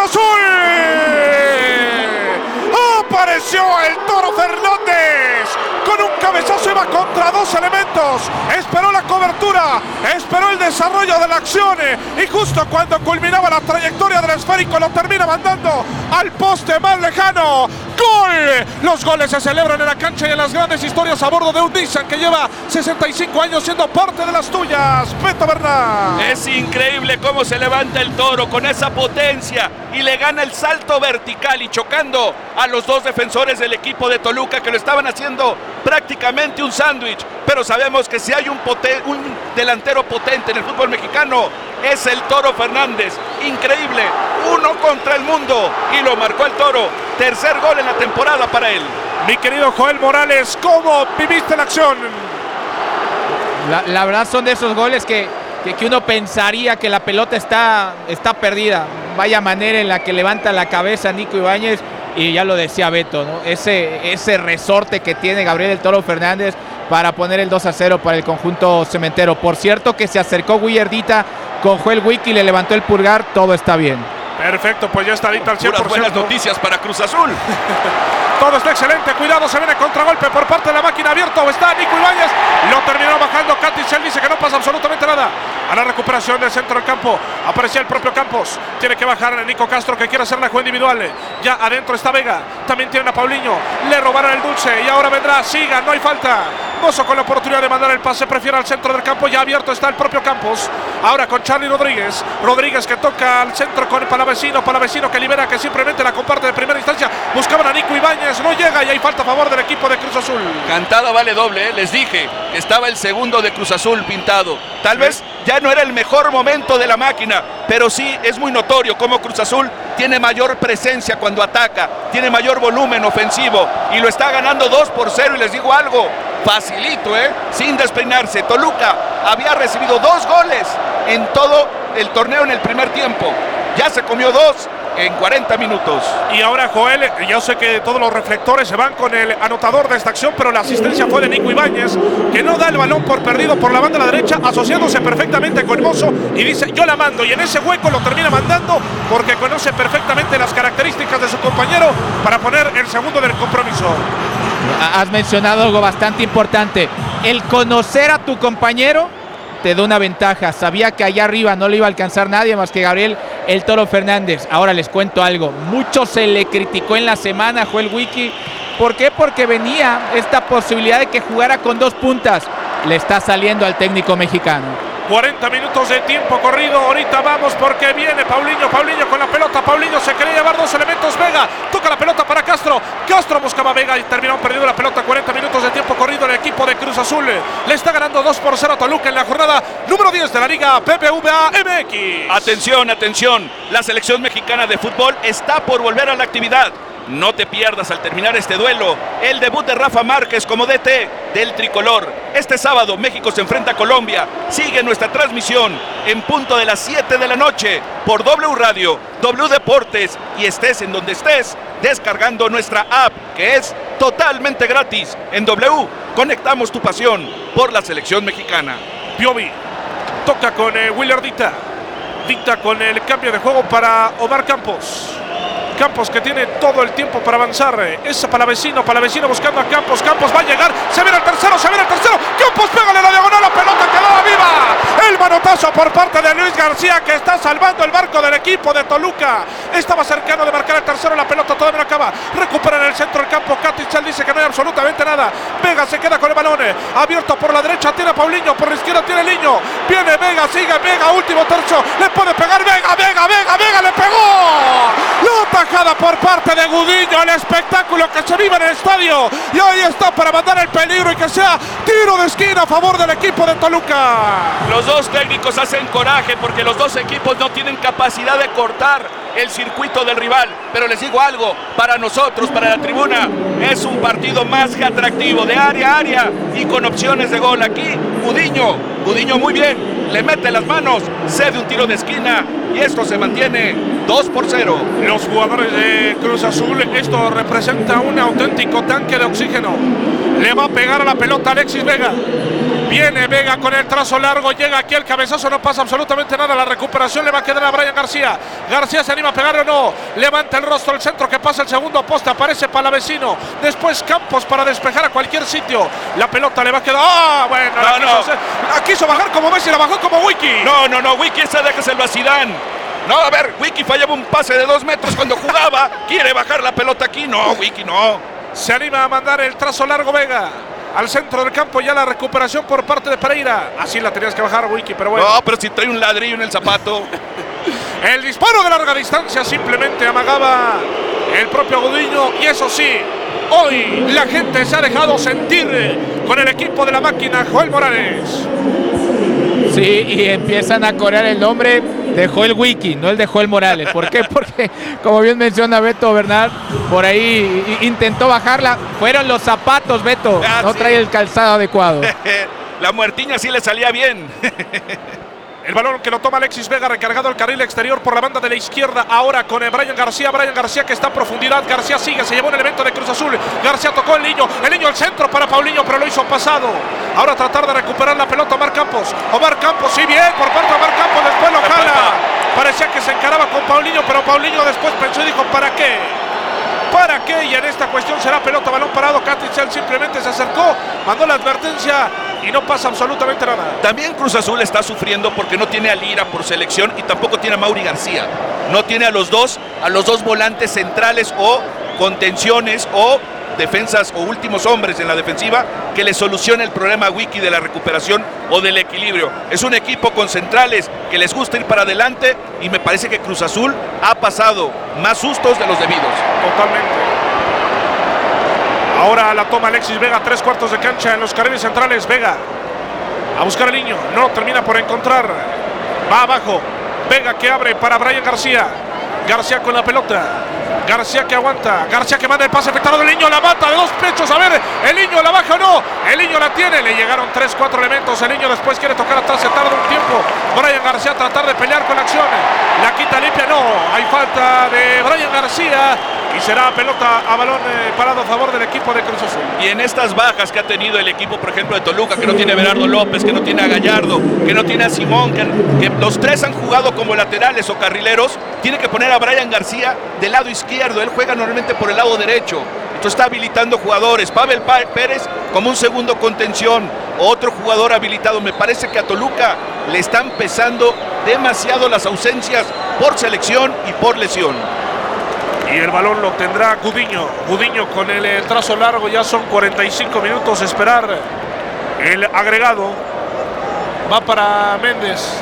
Azul. Apareció el Toro Fernández con un cabezazo, iba contra dos elementos, esperó la cobertura, esperó el desarrollo de la acción y justo cuando culminaba la trayectoria del esférico lo termina mandando al poste más lejano. ¡Gol! Los goles se celebran en la cancha y en las grandes historias a bordo de un Nissan que lleva 65 años siendo parte de las tuyas. Beto Bernal. Es increíble cómo se levanta el Toro con esa potencia y le gana el salto vertical y chocando a los dos defensores del equipo de Toluca que lo estaban haciendo prácticamente un sándwich. Pero sabemos que si hay un delantero potente en el fútbol mexicano es el Toro Fernández. Increíble, 1 contra el mundo y lo marcó el Toro. Tercer gol en la temporada para él. Mi querido Joel Morales, ¿cómo viviste la acción? La verdad son de esos goles que uno pensaría que la pelota está perdida. Vaya manera en la que levanta la cabeza Nico Ibáñez y ya lo decía Beto, ¿no? Ese resorte que tiene Gabriel el Toro Fernández para poner el 2-0 para el conjunto cementero. Por cierto que se acercó Willardita con Joel Wiki, le levantó el pulgar, todo está bien. Perfecto, pues ya está Dita al 100%. Puras buenas noticias para Cruz Azul. Todo está excelente, cuidado, se viene contragolpe por parte de la máquina, abierto está Nico Ibáñez, lo terminó bajando Katis, él dice que no pasa absolutamente nada. A la recuperación del centro del campo, aparecía el propio Campos, tiene que bajar a Nico Castro que quiere hacer la jugada individual, ya adentro está Vega, también tiene a Paulinho, le robaron el dulce y ahora vendrá Siga, no hay falta. Mozo con la oportunidad de mandar el pase, prefiere al centro del campo, ya abierto está el propio Campos, ahora con Charly Rodríguez, Rodríguez que toca al centro con Palavecino que libera, que simplemente la comparte de primera instancia, buscaban a Nico Ibáñez, no llega y hay falta a favor del equipo de Cruz Azul. Cantada vale doble, les dije, estaba el segundo de Cruz Azul pintado, tal vez ya no era el mejor momento de la máquina, pero sí es muy notorio cómo Cruz Azul tiene mayor presencia cuando ataca, tiene mayor volumen ofensivo y lo está ganando 2-0 y les digo algo, facilito, sin despeinarse. Toluca había recibido 2 goles en todo el torneo en el primer tiempo, ya se comió 2 en 40 minutos. Y ahora Joel, yo sé que todos los reflectores se van con el anotador de esta acción, pero la asistencia fue de Nico Ibáñez, que no da el balón por perdido por la banda de la derecha, asociándose perfectamente con Mozo y dice yo la mando, y en ese hueco lo termina mandando porque conoce perfectamente las características de su compañero para poner el segundo del compromiso. Has mencionado algo bastante importante, el conocer a tu compañero te da una ventaja. Sabía que allá arriba no le iba a alcanzar nadie más que Gabriel el Toro Fernández. Ahora les cuento algo, mucho se le criticó en la semana a Joel Wiki. ¿Por qué? Porque venía esta posibilidad de que jugara con 2 puntas. Le está saliendo al técnico mexicano. 40 minutos de tiempo corrido, ahorita vamos porque viene Paulinho con la pelota, Paulinho se quería llevar 2 elementos, Vega, toca la pelota para Castro buscaba a Vega y terminó perdiendo la pelota. 40 minutos de tiempo corrido, el equipo de Cruz Azul le está ganando 2-0 a Toluca en la jornada número 10 de la Liga BBVA MX. Atención, la selección mexicana de fútbol está por volver a la actividad. No te pierdas al terminar este duelo el debut de Rafa Márquez como DT del tricolor. Este sábado México se enfrenta a Colombia. Sigue nuestra transmisión en punto de las 7 de la noche por W Radio, W Deportes y estés en donde estés descargando nuestra app que es totalmente gratis. En W conectamos tu pasión por la selección mexicana. Piovi toca con Willardita. Dicta con el cambio de juego para Omar Campos. Campos que tiene todo el tiempo para avanzar. Es Palavecino buscando a Campos. Campos va a llegar. Se viene el tercero. Campos pégale la diagonal. La pelota quedaba viva. El manotazo por parte de Luis García que está salvando el barco del equipo de Toluca. Estaba cercano de marcar el tercero. La pelota todavía no acaba. Recupera en el centro del campo. Katic dice que no hay absolutamente nada. Vega se queda con el balón. Abierto por la derecha. Tiene a Paulinho. Por la izquierda tiene Liño. Viene Vega. Sigue Vega. Último tercio. Le puede pegar Vega. Le pegó. La tajada por parte de Gudiño. El espectáculo que se vive en el estadio. Y ahí está para mandar el peligro y que sea tiro de esquina a favor del equipo de Toluca. Los dos técnicos hacen coraje porque los dos equipos no tienen capacidad de cortar el circuito del rival, pero les digo algo, para nosotros, para la tribuna, es un partido más que atractivo, de área a área y con opciones de gol. Aquí Gudiño muy bien, le mete las manos, cede un tiro de esquina y esto se mantiene 2-0. Los jugadores de Cruz Azul, esto representa un auténtico tanque de oxígeno. Le va a pegar a la pelota Alexis Vega. Viene Vega con el trazo largo, llega aquí el cabezazo, no pasa absolutamente nada. La recuperación le va a quedar a Brian García. García se anima a pegarle o no. Levanta el rostro el centro que pasa el segundo poste. Aparece Palavecino. Después Campos para despejar a cualquier sitio. La pelota le va a quedar. ¡Ah! Bueno, la quiso bajar como Messi, la bajó como Wiki. No, Wiki, esa déjaselo a Zidane. No, a ver, Wiki fallaba un pase de 2 metros cuando jugaba. Quiere bajar la pelota aquí. No, Wiki, no. Se anima a mandar el trazo largo Vega. Al centro del campo, ya la recuperación por parte de Pereira. Así la tenías que bajar, Wiki, pero bueno. No, pero si trae un ladrillo en el zapato. El disparo de larga distancia simplemente amagaba el propio Gudiño. Y eso sí, hoy la gente se ha dejado sentir con el equipo de la máquina, Joel Morales. Sí, y empiezan a corear el nombre de Joel Wiki, no el de Joel Morales. ¿Por qué? Porque, como bien menciona Beto Bernal, por ahí intentó bajarla. Fueron los zapatos, Beto. No trae el calzado adecuado. La muertiña sí le salía bien. El balón que lo toma Alexis Vega, recargado al carril exterior por la banda de la izquierda. Ahora con Brian García. Brian García que está a profundidad. García sigue, se llevó un elemento de Cruz Azul. García tocó el niño al centro para Paulinho, pero lo hizo pasado. Ahora tratar de recuperar la pelota Omar Campos. Omar Campos, sí, bien, por parte de Omar Campos. Después lo jala. Parecía que se encaraba con Paulinho, pero Paulinho después pensó y dijo, ¿para qué? ¿Para qué? Y en esta cuestión será pelota, balón parado. Catticel simplemente se acercó, mandó la advertencia y no pasa absolutamente nada. También Cruz Azul está sufriendo porque no tiene a Lira por selección y tampoco tiene a Mauri García. No tiene a los dos volantes centrales o contenciones o defensas o últimos hombres en la defensiva que le solucione el problema a Wiki de la recuperación o del equilibrio. Es un equipo con centrales que les gusta ir para adelante y me parece que Cruz Azul ha pasado más sustos de los debidos. Totalmente. Ahora la toma Alexis Vega, 3/4 de cancha en los carriles centrales. Vega a buscar al niño, no termina por encontrar. Va abajo. Vega que abre para Brian García. García con la pelota. García que aguanta, García que manda el pase afectado del niño, la mata de 2 pechos, a ver, el niño la baja o no, el niño la tiene, le llegaron 3-4 elementos, el niño después quiere tocar atrás, se tarda un tiempo, Brian García tratar de pelear con la acción, la quita limpia, no, hay falta de Brian García y será pelota a balón parado a favor del equipo de Cruz Azul. Y en estas bajas que ha tenido el equipo, por ejemplo, de Toluca, que no tiene a Berardo López, que no tiene a Gallardo, que no tiene a Simón, que los tres han jugado como laterales o carrileros, tiene que poner a Brian García del lado izquierdo, él juega normalmente por el lado derecho, entonces está habilitando jugadores, Pavel Pérez como un segundo contención, otro jugador habilitado. Me parece que a Toluca le están pesando demasiado las ausencias por selección y por lesión. Y el balón lo tendrá Gudiño. Gudiño con el trazo largo, ya son 45 minutos esperar el agregado. Va para Méndez.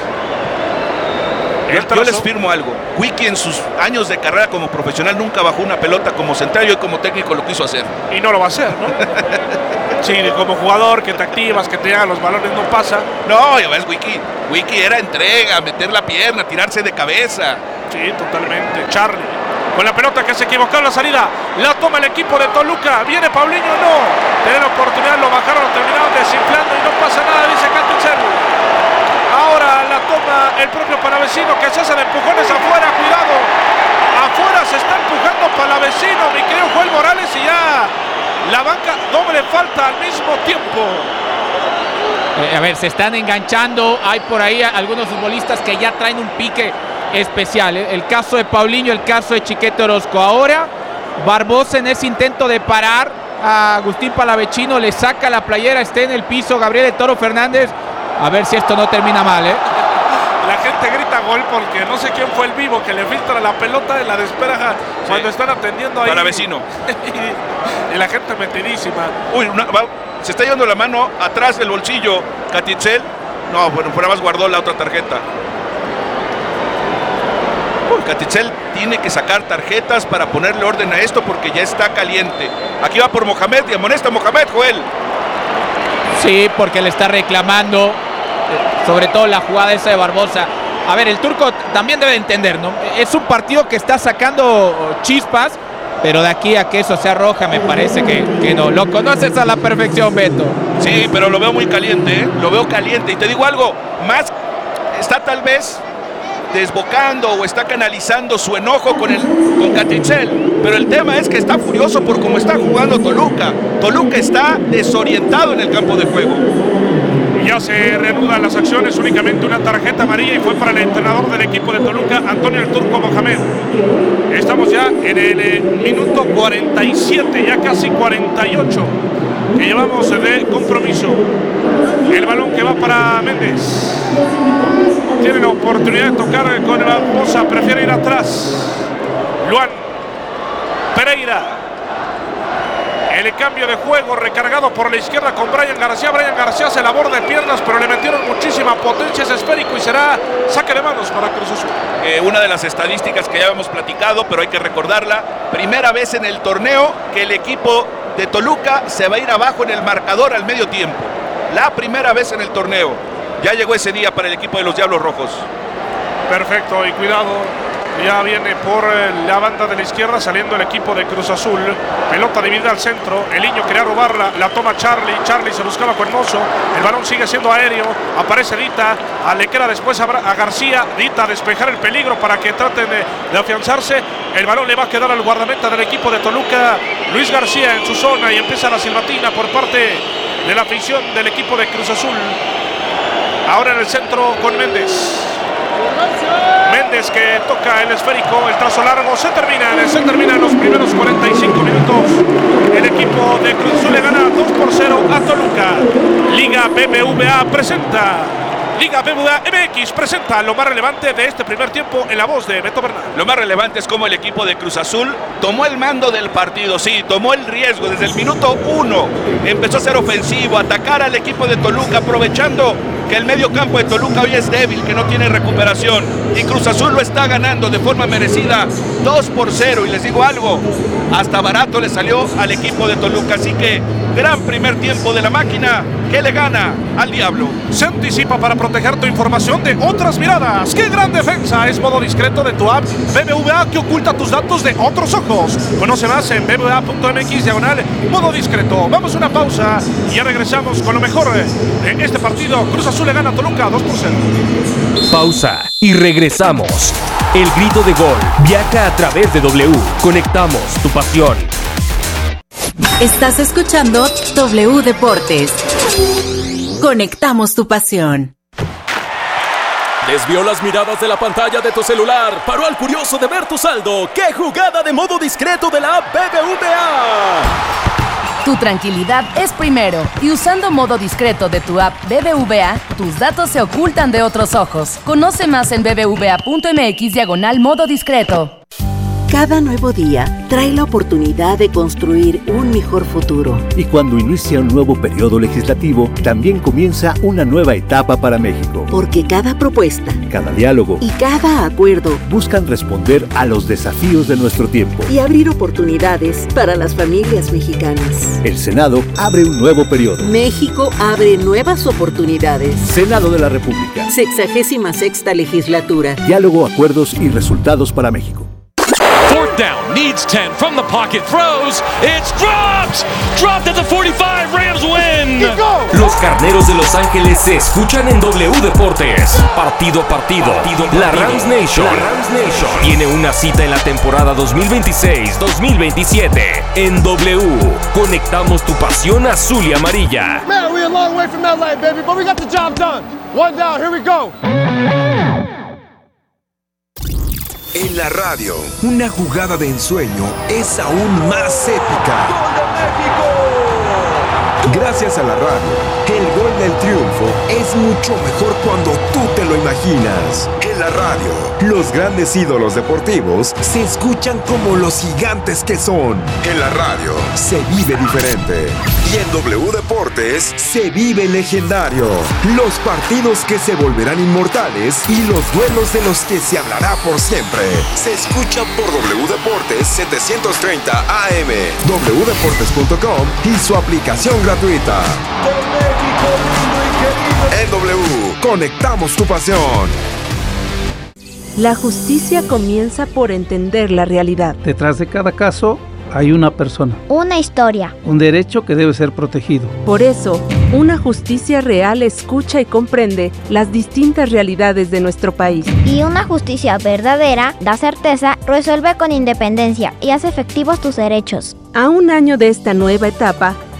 Yo les firmo algo. Wiki en sus años de carrera como profesional nunca bajó una pelota como central y hoy como técnico lo quiso hacer. Y no lo va a hacer, ¿no? Sí, como jugador que te activas, que te llegan los balones, no pasa. No, ya ves, Wiki era entrega, meter la pierna, tirarse de cabeza. Sí, totalmente. Charlie, con la pelota que se equivocó en la salida, la toma el equipo de Toluca. Viene Paulinho, no. Tiene la oportunidad, lo bajaron, lo terminaron desinflando y no pasa nada, dice Catticel. Ahora la toma el propio Palavecino que se hace de empujones afuera, cuidado. Afuera se está empujando Palavecino, mi querido Joel Morales, y ya la banca, doble falta al mismo tiempo. A ver, se están enganchando, hay por ahí algunos futbolistas que ya traen un pique especial, ¿eh? El caso de Paulinho, el caso de Chiquete Orozco. Ahora Barbosa en ese intento de parar a Agustín Palavecino le saca la playera, está en el piso Gabriel El Toro Fernández. A ver si esto no termina mal, ¿eh? La gente grita gol porque no sé quién fue el vivo que le filtra la pelota de la despeja cuando están atendiendo ahí. Palavecino. Y la gente metidísima. Uy, se está llevando la mano atrás del bolsillo Catticel. No, bueno, por más guardó la otra tarjeta. Catticel tiene que sacar tarjetas para ponerle orden a esto porque ya está caliente. Aquí va por Mohamed y amonesta a Mohamed, Joel. Sí, porque le está reclamando, sobre todo la jugada esa de Barbosa. A ver, el turco también debe entender, ¿no? Es un partido que está sacando chispas, pero de aquí a que eso sea roja me parece que no. Lo conoces a la perfección, Beto. Sí, pero lo veo muy caliente, ¿eh? Lo veo caliente. Y te digo algo, más está tal vez desbocando o está canalizando su enojo con Catticel, pero el tema es que está furioso por cómo está jugando Toluca. Toluca está desorientado en el campo de juego. Ya se reanudan las acciones, únicamente una tarjeta amarilla y fue para el entrenador del equipo de Toluca, Antonio el Turco Mohamed. Estamos ya en el minuto 47, ya casi 48 que llevamos de compromiso. El balón que va para Méndez. Tiene la oportunidad de tocar con Barbosa, prefiere ir atrás. Luan Pereira. El cambio de juego recargado por la izquierda con Brian García. Brian García se labor de piernas, pero le metieron muchísima potencia, es esférico y será saque de manos para Cruz Azul. Una de las estadísticas que ya hemos platicado, pero hay que recordarla. Primera vez en el torneo que el equipo de Toluca se va a ir abajo en el marcador al medio tiempo. La primera vez en el torneo. Ya llegó ese día para el equipo de los Diablos Rojos. Perfecto, y cuidado. Ya viene por la banda de la izquierda saliendo el equipo de Cruz Azul. Pelota dividida al centro. El niño quería robarla. La toma Charlie. Charlie se buscaba con Mozo. El balón sigue siendo aéreo. Aparece Dita. Le queda después a García. Dita a despejar el peligro para que traten de afianzarse. El balón le va a quedar al guardameta del equipo de Toluca, Luis García, en su zona. Y empieza la silbatina por parte de la afición del equipo de Cruz Azul. Ahora en el centro con Méndez. Méndez que toca el esférico, el trazo largo, se termina en los primeros 45 minutos. El equipo de Cruz Azul le gana 2-0 a Toluca. Liga BBVA presenta. Liga BBVA MX presenta lo más relevante de este primer tiempo en la voz de Beto Bernal. Lo más relevante es cómo el equipo de Cruz Azul tomó el mando del partido, sí, tomó el riesgo desde el minuto 1. Empezó a ser ofensivo, a atacar al equipo de Toluca, aprovechando que el medio campo de Toluca hoy es débil, que no tiene recuperación. Y Cruz Azul lo está ganando de forma merecida, 2-0. Y les digo algo, hasta barato le salió al equipo de Toluca. Así que gran primer tiempo de la máquina que le gana al Diablo. Se anticipa para proteger tu información de otras miradas. ¡Qué gran defensa! Es modo discreto de tu app BBVA que oculta tus datos de otros ojos. Conoce más en bbva.mx/modo discreto. Vamos a una pausa y ya regresamos con lo mejor de este partido. Cruz Azul le gana a Toluca 2-0. Pausa y regresamos. El grito de gol viaja a través de W. Conectamos tu pasión. Estás escuchando W Deportes. Conectamos tu pasión. Desvió las miradas de la pantalla de tu celular. Paró al curioso de ver tu saldo. ¡Qué jugada de modo discreto de la app BBVA! Tu tranquilidad es primero. Y usando modo discreto de tu app BBVA, tus datos se ocultan de otros ojos. Conoce más en bbva.mx/modo discreto. Cada nuevo día trae la oportunidad de construir un mejor futuro. Y cuando inicia un nuevo periodo legislativo, también comienza una nueva etapa para México. Porque cada propuesta, cada diálogo y cada acuerdo buscan responder a los desafíos de nuestro tiempo y abrir oportunidades para las familias mexicanas. El Senado abre un nuevo periodo. México abre nuevas oportunidades. Senado de la República. 66ª legislatura. Diálogo, acuerdos y resultados para México. Fourth down, needs 10 from the pocket, throws, it's dropped at the 45, Rams win. Los Carneros de Los Ángeles se escuchan en W Deportes. Partido a partido, la Rams Nation tiene una cita en la temporada 2026-2027. En W, conectamos tu pasión azul y amarilla. Man, we're a long way from LA, baby, but we got the job done. One down, here we go. En la radio, una jugada de ensueño es aún más épica. ¡Gol de México! Gracias a la radio, el gol del triunfo es mucho mejor cuando tú te lo imaginas. En la radio, los grandes ídolos deportivos se escuchan como los gigantes que son. En la radio, se vive diferente. Y en W Deportes, se vive legendario. Los partidos que se volverán inmortales y los duelos de los que se hablará por siempre. Se escuchan por W Deportes 730 AM, wdeportes.com y su aplicación gratuita. Con México lindo y querido. En W, conectamos tu pasión. La justicia comienza por entender la realidad. Detrás de cada caso hay una persona. Una historia. Un derecho que debe ser protegido. Por eso, una justicia real escucha y comprende las distintas realidades de nuestro país. Y una justicia verdadera da certeza, resuelve con independencia y hace efectivos tus derechos. A un año de esta nueva etapa,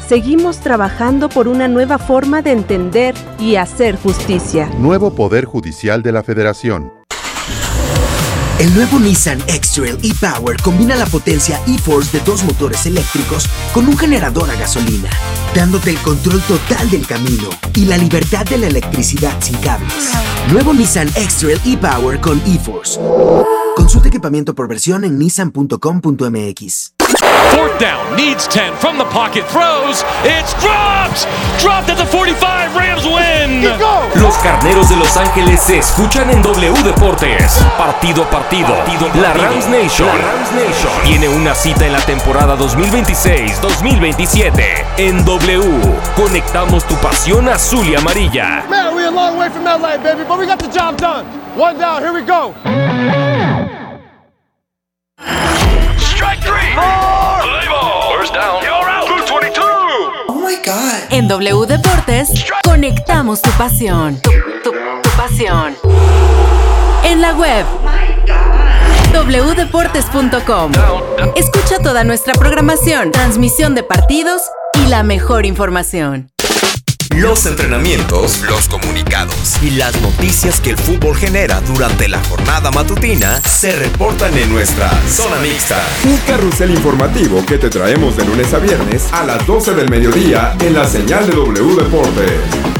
Seguimos trabajando por una nueva forma de entender y hacer justicia. Nuevo Poder Judicial de la Federación. El nuevo Nissan X-Trail e-Power combina la potencia e-Force de 2 motores eléctricos con un generador a gasolina, dándote el control total del camino y la libertad de la electricidad sin cables. Nuevo Nissan X-Trail e-Power con e-Force. Consulta equipamiento por versión en nissan.com.mx. Fourth down, needs 10 from the pocket, throws, it's dropped at the 45, Rams win. Los Carneros de Los Ángeles se escuchan en W Deportes. Partido a partido. La Rams Nation tiene una cita en la temporada 2026-2027. En W, conectamos tu pasión azul y amarilla. Man, we're a long way from LA, baby, but we got the job done. One down, here we go. Strike three. First down. You're out. 222. Oh my God. En W Deportes, conectamos tu pasión. Tu pasión. En la web. wdeportes.com. Escucha toda nuestra programación, transmisión de partidos y la mejor información. Los entrenamientos, los comunicados y las noticias que el fútbol genera durante la jornada matutina se reportan en nuestra Zona Mixta. Un carrusel informativo que te traemos de lunes a viernes a las 12 del mediodía en la señal de W Deportes.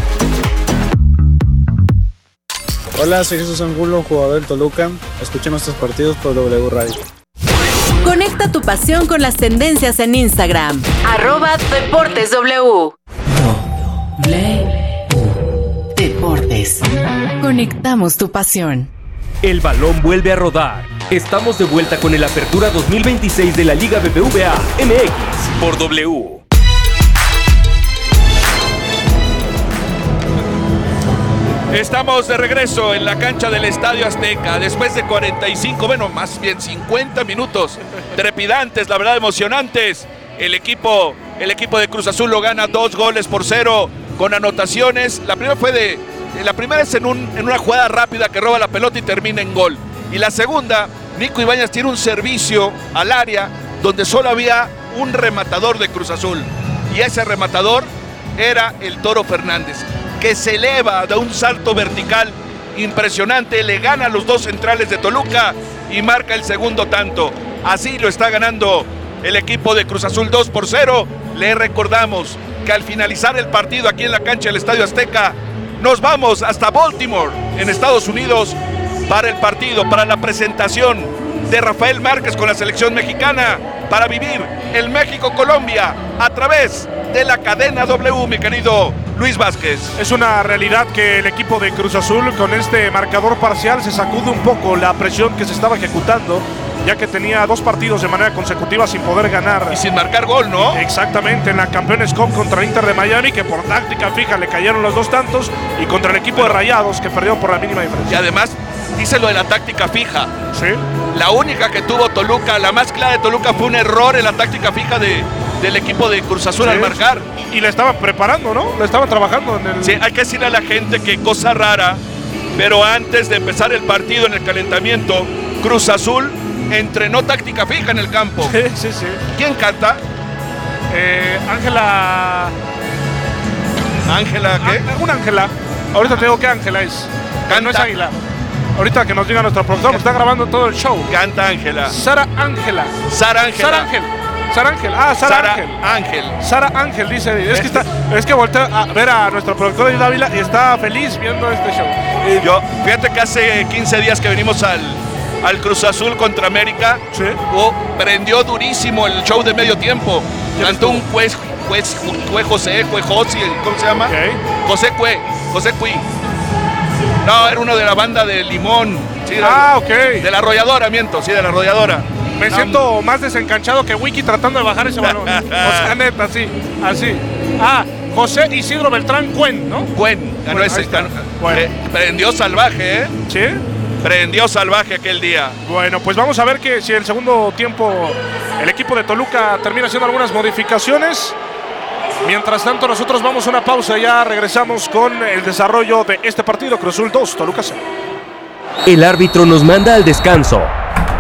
Hola, soy Jesús Angulo, jugador del Toluca. Escuchen nuestros partidos por W Radio. Conecta tu pasión con las tendencias en Instagram. @DeportesW. Deportes. Conectamos tu pasión. El balón vuelve a rodar. Estamos de vuelta con el Apertura 2026 de la Liga BBVA MX por W. Estamos de regreso en la cancha del Estadio Azteca después de 45, bueno, más bien 50 minutos trepidantes, la verdad emocionantes. El equipo de Cruz Azul lo gana 2-0 con anotaciones. La primera es en una jugada rápida que roba la pelota y termina en gol. Y la segunda, Nico Ibáñez tiene un servicio al área donde solo había un rematador de Cruz Azul. Y ese rematador era el Toro Fernández, que se eleva de un salto vertical impresionante, le gana a los dos centrales de Toluca y marca el segundo tanto. Así lo está ganando el equipo de Cruz Azul 2-0. Le recordamos que al finalizar el partido aquí en la cancha del Estadio Azteca, nos vamos hasta Baltimore, en Estados Unidos, para el partido, para la presentación de Rafael Márquez con la selección mexicana, para vivir el México-Colombia a través de la cadena W, mi querido Luis Vázquez. Es una realidad que el equipo de Cruz Azul con este marcador parcial se sacude un poco la presión que se estaba ejecutando, ya que tenía 2 partidos de manera consecutiva sin poder ganar. Y sin marcar gol, ¿no? Exactamente, en la Campeones Cup contra el Inter de Miami, que por táctica fija le cayeron los 2 tantos, y contra el equipo de Rayados, que perdió por la mínima diferencia. Y además, dice lo de la táctica fija. Sí. La única que tuvo Toluca, la más clara de Toluca, fue un error en la táctica fija del equipo de Cruz Azul al marcar. Y le estaban preparando, ¿no? Le estaban trabajando en el... Sí, hay que decirle a la gente que cosa rara, pero antes de empezar el partido en el calentamiento, Cruz Azul entrenó táctica fija en el campo. Sí. ¿Quién canta? Ángela... ¿Ángela qué? Una Ángela. Ahorita te digo qué Ángela es. No es Águila. Ahorita que nos diga nuestro profesor, está grabando todo el show. Canta Ángela. Sara Ángel. Sara Ángel dice. Es que voltea a ver a nuestro productor de Dávila y está feliz viendo este show. Fíjate que hace 15 días que venimos al Cruz Azul contra América. Sí. Prendió durísimo el show de medio tiempo. Cantó un José, ¿cómo se llama? Okay. José Cui. No, era uno de la banda de Limón. Sí, ok. De la Arrolladora, de la Arrolladora. Me siento más desencanchado que Wiki tratando de bajar ese balón. O sea, neta, así. José Isidro Beltrán Cuen, ¿no? Cuen, ganó ese. Prendió salvaje, ¿eh? Sí. Prendió salvaje aquel día. Bueno, pues vamos a ver que si el segundo tiempo el equipo de Toluca termina haciendo algunas modificaciones. Mientras tanto, nosotros vamos a una pausa y ya regresamos con el desarrollo de este partido. Cruz Azul 2, Toluca 0. El árbitro nos manda al descanso.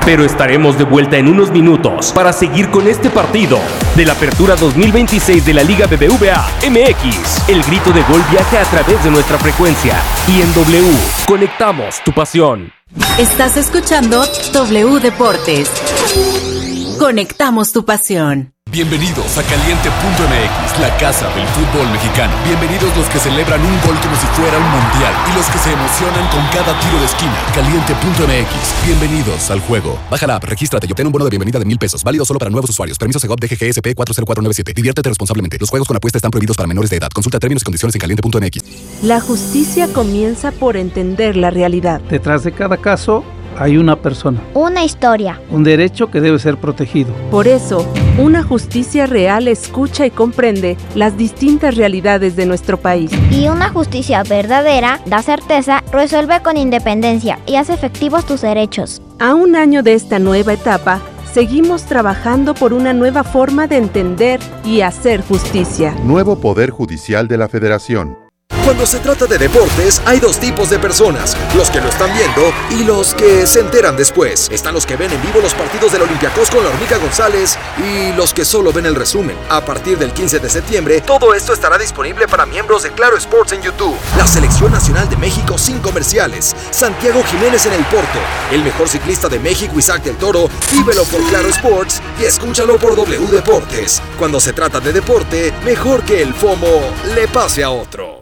Pero estaremos de vuelta en unos minutos para seguir con este partido de la Apertura 2026 de la Liga BBVA MX. El grito de gol viaja a través de nuestra frecuencia y en W conectamos tu pasión. Estás escuchando W Deportes. Conectamos tu pasión. Bienvenidos a Caliente.mx, la casa del fútbol mexicano. Bienvenidos los que celebran un gol como si fuera un mundial y los que se emocionan con cada tiro de esquina. Caliente.mx, bienvenidos al juego. Baja la app, regístrate y obtén un bono de bienvenida de $1,000. Válido solo para nuevos usuarios. Permiso Segov DGGSP 40497. Diviértete responsablemente. Los juegos con apuesta están prohibidos para menores de edad. Consulta términos y condiciones en Caliente.mx. La justicia comienza por entender la realidad. Detrás de cada caso hay una persona. Una historia. Un derecho que debe ser protegido. Por eso, una justicia real escucha y comprende las distintas realidades de nuestro país. Y una justicia verdadera da certeza, resuelve con independencia y hace efectivos tus derechos. A un año de esta nueva etapa, seguimos trabajando por una nueva forma de entender y hacer justicia. Nuevo Poder Judicial de la Federación. Cuando se trata de deportes, hay dos tipos de personas, los que lo están viendo y los que se enteran después. Están los que ven en vivo los partidos del Olympiacos con la Hormiga González y los que solo ven el resumen. A partir del 15 de septiembre, todo esto estará disponible para miembros de Claro Sports en YouTube. La Selección Nacional de México sin comerciales. Santiago Jiménez en el Porto. El mejor ciclista de México, Isaac del Toro. Vívelo por Claro Sports y escúchalo por W Deportes. Cuando se trata de deporte, mejor que el FOMO le pase a otro.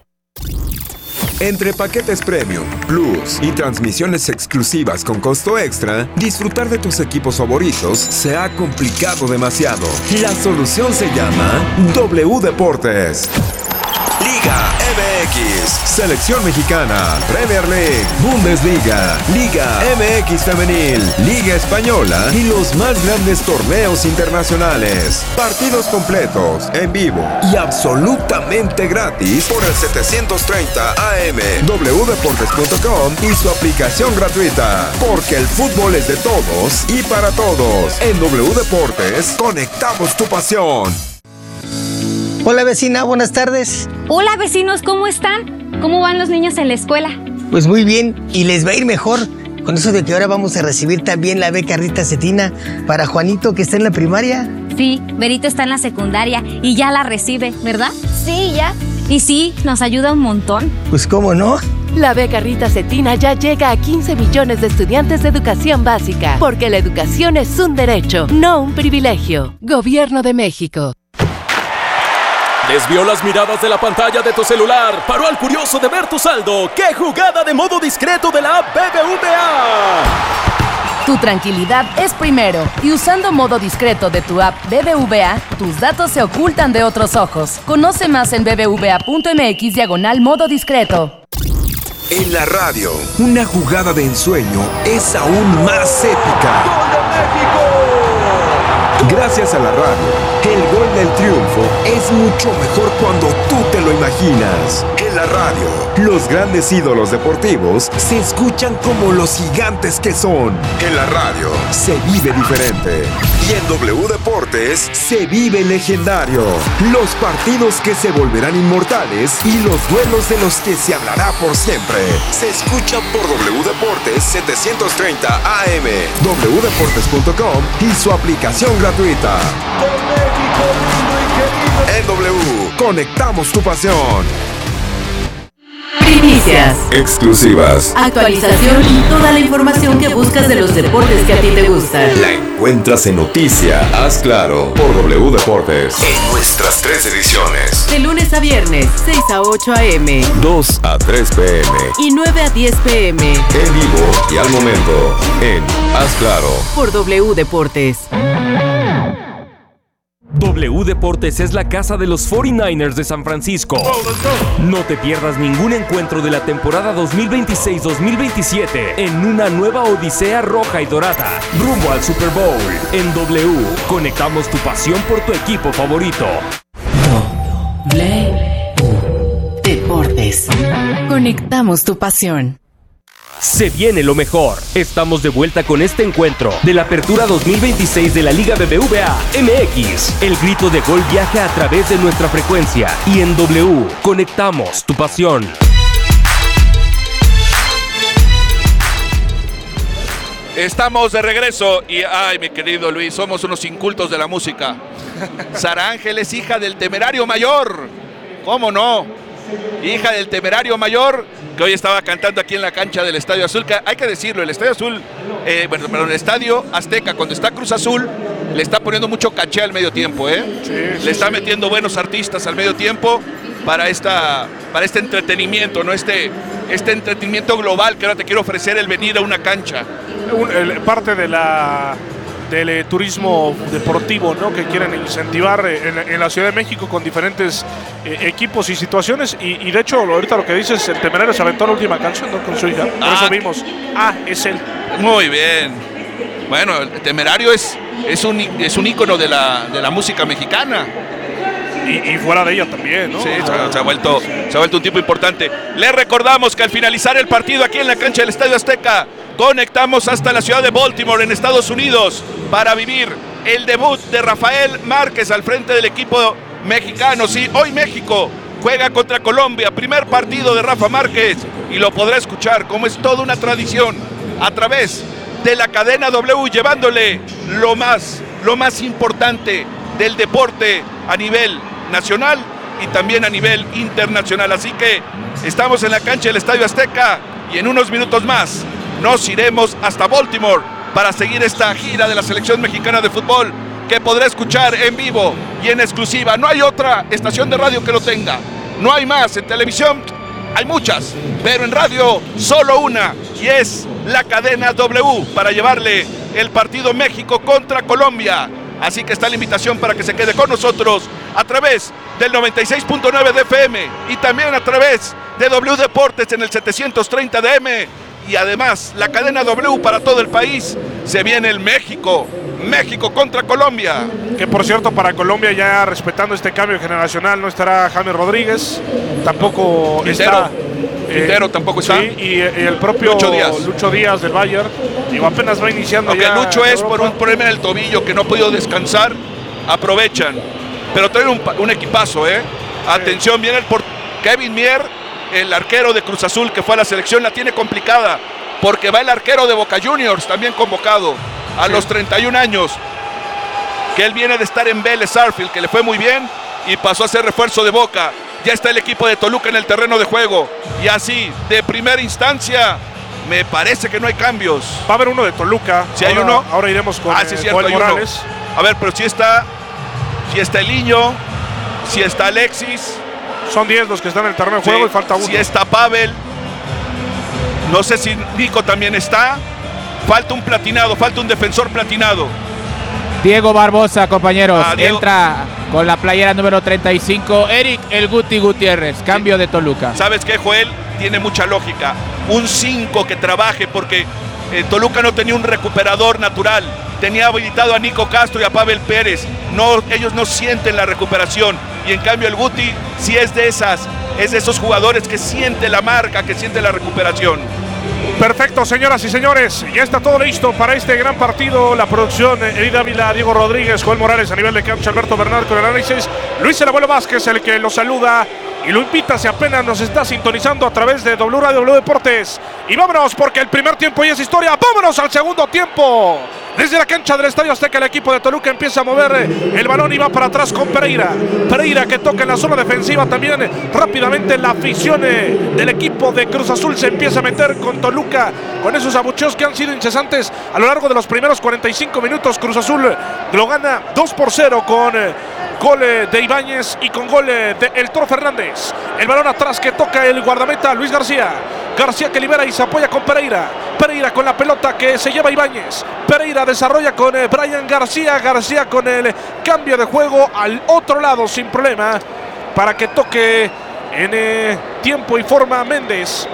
Entre paquetes premium, plus y transmisiones exclusivas con costo extra, disfrutar de tus equipos favoritos se ha complicado demasiado. La solución se llama W Deportes. Liga MX, Selección Mexicana, Premier League, Bundesliga, Liga MX Femenil, Liga Española y los más grandes torneos internacionales. Partidos completos, en vivo y absolutamente gratis por el 730 AM, wdeportes.com y su aplicación gratuita. Porque el fútbol es de todos y para todos. En W Deportes, conectamos tu pasión. Hola vecina, buenas tardes. Hola vecinos, ¿cómo están? ¿Cómo van los niños en la escuela? Pues muy bien, y les va a ir mejor con eso de que ahora vamos a recibir también la beca Rita Cetina para Juanito que está en la primaria. Sí, Berito está en la secundaria y ya la recibe, ¿verdad? Sí, ya. Y sí, nos ayuda un montón. Pues cómo no. La beca Rita Cetina ya llega a 15 millones de estudiantes de educación básica, porque la educación es un derecho, no un privilegio. Gobierno de México. Desvió las miradas de la pantalla de tu celular. Paró al curioso de ver tu saldo. ¡Qué jugada de modo discreto de la app BBVA! Tu tranquilidad es primero, y usando modo discreto de tu app BBVA, tus datos se ocultan de otros ojos. Conoce más en bbva.mx/modo discreto. En la radio, una jugada de ensueño es aún más épica. ¡Gol de México! Gracias a la radio, el gol del triunfo es mucho mejor cuando tú te lo imaginas. En la radio, los grandes ídolos deportivos se escuchan como los gigantes que son. En la radio, se vive diferente. Y en W Deportes, se vive legendario. Los partidos que se volverán inmortales y los duelos de los que se hablará por siempre. Se escuchan por W Deportes 730 AM, wdeportes.com y su aplicación gratuita. En W, conectamos tu pasión. Primicias, exclusivas, actualización y toda la información que buscas de los deportes que a ti te gustan. La encuentras en Noticia, Haz Claro, por W Deportes. En nuestras 3 ediciones. De lunes a viernes, 6 a 8 a.m. 2 a 3 p.m. Y 9 a 10 p.m. En vivo y al momento, en Haz Claro. Por W Deportes. W Deportes es la casa de los 49ers de San Francisco. No te pierdas ningún encuentro de la temporada 2026-2027 en una nueva odisea roja y dorada, rumbo al Super Bowl. En W, conectamos tu pasión por tu equipo favorito. W Deportes. Conectamos tu pasión. Se viene lo mejor. Estamos de vuelta con este encuentro de la Apertura 2026 de la Liga BBVA MX. El grito de gol viaja a través de nuestra frecuencia y en W conectamos tu pasión. Estamos de regreso y, ay, mi querido Luis, somos unos incultos de la música. Sara Ángel es hija del Temerario Mayor. ¿Cómo no? Hija del Temerario Mayor, que hoy estaba cantando aquí en la cancha del Estadio Azul. Que hay que decirlo, el Estadio Azul, el Estadio Azteca, cuando está Cruz Azul, le está poniendo mucho caché al medio tiempo, le está metiendo buenos artistas al medio tiempo para este entretenimiento, ¿no? Este entretenimiento global que ahora te quiero ofrecer, el venir a una cancha. Parte del turismo deportivo, ¿no? Que quieren incentivar en la Ciudad de México con diferentes equipos y situaciones. Y de hecho, ahorita lo que dices, el Temerario se aventó la última canción, ¿no? Con su hija. Por eso vimos. Es él. Muy bien. Bueno, el Temerario es un ícono de la música mexicana. Y fuera de ella también, ¿no? Sí, se ha vuelto un tipo importante. Les recordamos que al finalizar el partido aquí en la cancha del Estadio Azteca, conectamos hasta la ciudad de Baltimore, en Estados Unidos, para vivir el debut de Rafael Márquez al frente del equipo mexicano. Sí, hoy México juega contra Colombia, primer partido de Rafa Márquez, y lo podrá escuchar, como es toda una tradición, a través de la cadena W, llevándole lo más importante del deporte a nivel nacional y también a nivel internacional. Así que estamos en la cancha del Estadio Azteca y en unos minutos más nos iremos hasta Baltimore para seguir esta gira de la selección mexicana de fútbol, que podrá escuchar en vivo y en exclusiva. No hay otra estación de radio que lo tenga, no hay más. En televisión hay muchas, pero en radio solo una, y es la cadena W, para llevarle el partido México contra Colombia. Así que está la invitación para que se quede con nosotros a través del 96.9 de FM y también a través de W Deportes en el 730 de M. Y además la cadena W para todo el país. Se viene el México contra Colombia. Que por cierto, para Colombia, ya respetando este cambio generacional, no estará James Rodríguez, tampoco está Quintero tampoco está. Sí, y el propio Lucho Díaz del Bayern, digo, apenas va iniciando. Aunque Lucho es por un problema en el tobillo que no ha podido descansar, aprovechan. Pero traen un equipazo, Atención, viene por Kevin Mier, el arquero de Cruz Azul, que fue a la selección, la tiene complicada, porque va el arquero de Boca Juniors, también convocado a los 31 años, que él viene de estar en Vélez Sarsfield, que le fue muy bien, y pasó a ser refuerzo de Boca. Ya está el equipo de Toluca en el terreno de juego, y así, de primera instancia, me parece que no hay cambios. Va a haber uno de Toluca. Si hay uno. Ahora iremos con sí, cierto, Joel Morales. A ver, pero si está Eliño, si está Alexis. Son 10 los que están en el terreno de juego y falta uno. Si está Pavel, no sé si Nico también está. Falta un platinado, falta un defensor platinado. Diego Barbosa, compañeros, entra con la playera número 35, Eric El Guti Gutiérrez, cambio de Toluca. ¿Sabes qué, Joel? Tiene mucha lógica. Un 5 que trabaje, porque Toluca no tenía un recuperador natural. Tenía habilitado a Nico Castro y a Pavel Pérez. Ellos no sienten la recuperación. Y en cambio el Guti sí es de esos jugadores que siente la marca, que siente la recuperación. Perfecto, señoras y señores, ya está todo listo para este gran partido. La producción, Edith Ávila, Diego Rodríguez, Joel Morales a nivel de cancha, Alberto Bernal con el análisis, Luis El Abuelo Vázquez, el que lo saluda y lo invita si apenas nos está sintonizando a través de W Radio, W Deportes. Y vámonos, porque el primer tiempo ya es historia. Vámonos al segundo tiempo. Desde la cancha del Estadio Azteca, el equipo de Toluca empieza a mover el balón y va para atrás con Pereira. Pereira que toca en la zona defensiva también. Rápidamente la afición del equipo de Cruz Azul se empieza a meter con Toluca, con esos abucheos que han sido incesantes a lo largo de los primeros 45 minutos. Cruz Azul lo gana 2-0 con gol de Ibáñez y con gol de El Toro Fernández. El balón atrás que toca el guardameta Luis García. García que libera y se apoya con Pereira. Pereira con la pelota que se lleva Ibáñez. Pereira desarrolla con Brian García. García con el cambio de juego al otro lado sin problema para que toque en tiempo y forma Méndez.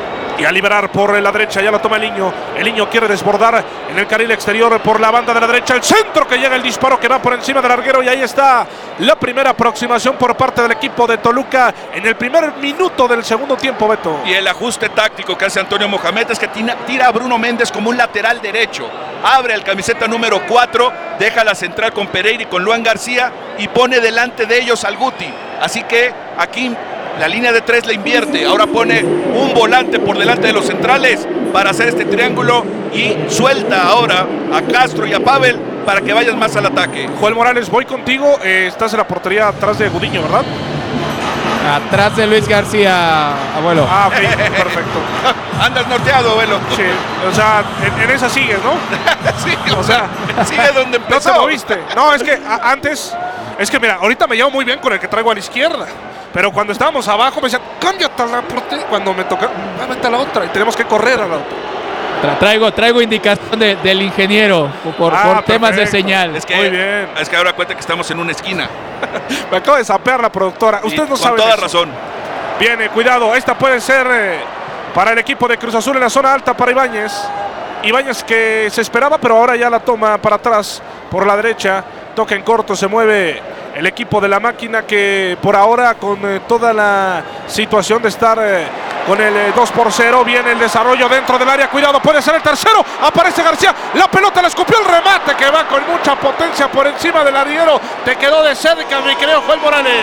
Y a liberar por la derecha, ya lo toma Eliño. Eliño quiere desbordar en el carril exterior por la banda de la derecha. El centro que llega, el disparo que va por encima del larguero. Y ahí está la primera aproximación por parte del equipo de Toluca en el primer minuto del segundo tiempo, Beto. Y el ajuste táctico que hace Antonio Mohamed es que tira a Bruno Méndez como un lateral derecho. Abre el camiseta número 4, deja la central con Pereira y con Luan García y pone delante de ellos al Guti. Así que aquí la línea de 3 la invierte. Ahora pone un volante por delante de los centrales para hacer este triángulo y suelta ahora a Castro y a Pavel para que vayan más al ataque. Joel Morales, voy contigo. Estás en la portería atrás de Gudiño, ¿verdad? Atrás de Luis García, abuelo. Ah, ok, perfecto. Andas norteado, abuelo. Sí, o sea, en esa sigues, ¿no? Sí, o sea, sigue donde empezó. No te moviste. No, es que antes, es que mira, ahorita me llevo muy bien con el que traigo a la izquierda. Pero cuando estábamos abajo me decían, cámbiate a la portería. Cuando me toca, vete a la otra y tenemos que correr a la otra. Traigo indicación del ingeniero por temas de señal. Es que, muy bien. Es que ahora cuenta que estamos en una esquina. Me acaba de sapear la productora. Usted no sabe. Con toda razón. Viene, cuidado. Esta puede ser para el equipo de Cruz Azul en la zona alta para Ibáñez. Ibáñez que se esperaba, pero ahora ya la toma para atrás por la derecha. Toca en corto, se mueve el equipo de la máquina que por ahora con toda la situación de estar con el 2-0, viene el desarrollo dentro del área, cuidado, puede ser el tercero, aparece García, la pelota le escupió el remate que va con mucha potencia por encima del larguero, te quedó de cerca mi querido Joel Morales.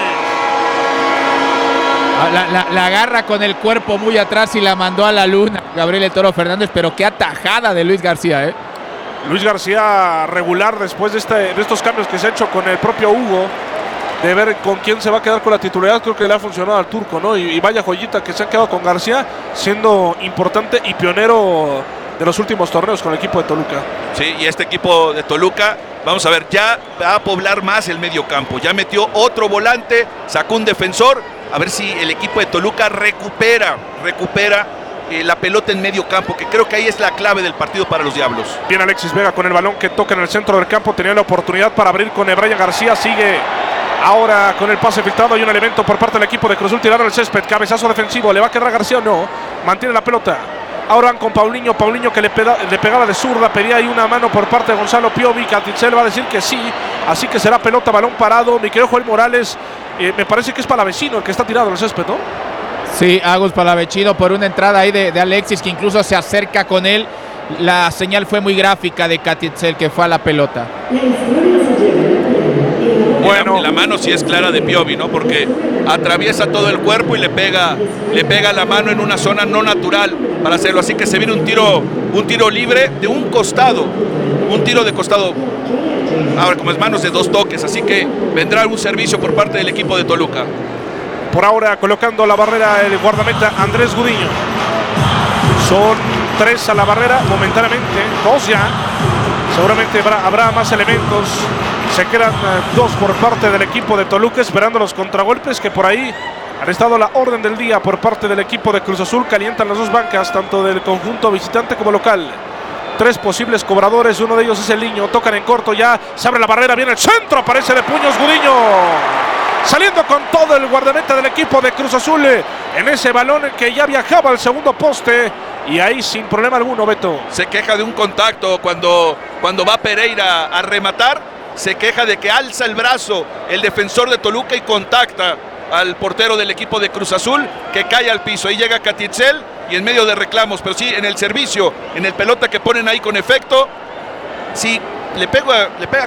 La agarra con el cuerpo muy atrás y la mandó a la luna Gabriel El Toro Fernández, pero qué atajada de Luis García, Luis García regular después de estos cambios que se ha hecho con el propio Hugo, de ver con quién se va a quedar con la titularidad. Creo que le ha funcionado al turco, ¿no? Y vaya joyita que se ha quedado con García, siendo importante y pionero de los últimos torneos con el equipo de Toluca. Sí, y este equipo de Toluca, vamos a ver, ya va a poblar más el medio campo, ya metió otro volante, sacó un defensor, a ver si el equipo de Toluca recupera la pelota en medio campo, que creo que ahí es la clave del partido para los Diablos. Bien Alexis Vega con el balón que toca en el centro del campo, tenía la oportunidad para abrir con Brian García, sigue ahora con el pase filtrado, hay un elemento por parte del equipo de Cruz Azul, tiraron el césped, cabezazo defensivo, ¿le va a quedar a García o no? Mantiene la pelota, ahora van con Paulinho que le pegaba de zurda, pedía ahí una mano por parte de Gonzalo Piovi, Catitzel va a decir que sí, así que será pelota, balón parado, mi querido Joel Morales, me parece que es Palavecino el que está tirado en el césped, ¿no? Sí, Agus Palavecino por una entrada ahí de Alexis que incluso se acerca con él. La señal fue muy gráfica de Catitzel que fue a la pelota. Bueno, la mano sí es clara de Piovi, ¿no? Porque atraviesa todo el cuerpo y le pega la mano en una zona no natural para hacerlo. Así que se viene un tiro libre de un costado, un tiro de costado. Ahora como es manos de 2 toques, así que vendrá un servicio por parte del equipo de Toluca. Por ahora colocando la barrera el guardameta Andrés Gudiño. Son 3 a la barrera momentáneamente, 2 ya. Seguramente habrá más elementos. Se quedan 2 por parte del equipo de Toluca esperando los contragolpes que por ahí han estado a la orden del día por parte del equipo de Cruz Azul. Calientan las 2 bancas, tanto del conjunto visitante como local. 3 posibles cobradores, uno de ellos es el Niño. Tocan en corto ya, se abre la barrera, viene el centro, aparece de puños Gudiño. Saliendo con todo el guardameta del equipo de Cruz Azul en ese balón que ya viajaba al segundo poste y ahí sin problema alguno, Beto. Se queja de un contacto cuando va Pereira a rematar, se queja de que alza el brazo el defensor de Toluca y contacta al portero del equipo de Cruz Azul que cae al piso. Ahí llega Catitzel y en medio de reclamos, pero sí en el servicio, en el pelota que ponen ahí con efecto, sí le pega